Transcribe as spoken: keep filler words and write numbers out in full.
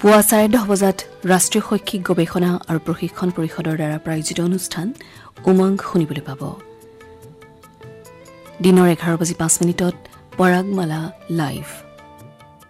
পুৱা চাৰে দহ বজাত ৰাষ্ট্ৰীয় শৈক্ষিক গৱেষণা আৰু প্ৰশিক্ষণ পৰিষদৰ দ্বাৰা প্ৰায়োজিত অনুষ্ঠান উমংগ শুনিবলৈ পাব। দিনৰ এঘাৰ বাজি পাঁচ মিনিটত পৰাগমালা লাইভ।